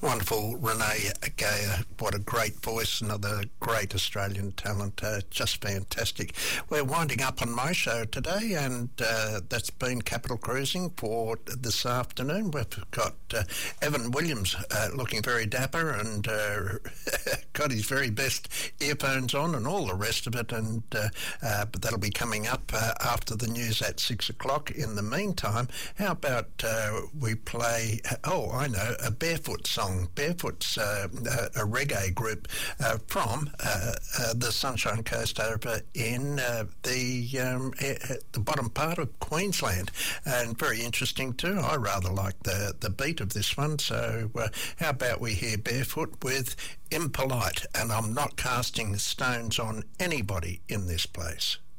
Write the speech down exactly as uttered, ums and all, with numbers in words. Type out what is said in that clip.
Wonderful Renee Gayer. What a great voice, another great Australian talent, uh, just fantastic. We're winding up on my show today, and uh, that's been Capital Cruising for this afternoon. We've got uh, Evan Williams uh, looking very dapper and uh, got his very best earphones on and all the rest of it, and uh, uh, but that'll be coming up uh, after the news at six o'clock. In the meantime, how about uh, we play, oh, I know, a Barefoot song. Barefoot's uh, a, a reggae group uh, from uh, uh, the Sunshine Coast over in uh, the um, uh, the bottom part of Queensland, and very interesting too. I rather like the, the beat of this one, so uh, how about we hear Barefoot with Impolite, and I'm not casting stones on anybody in this place.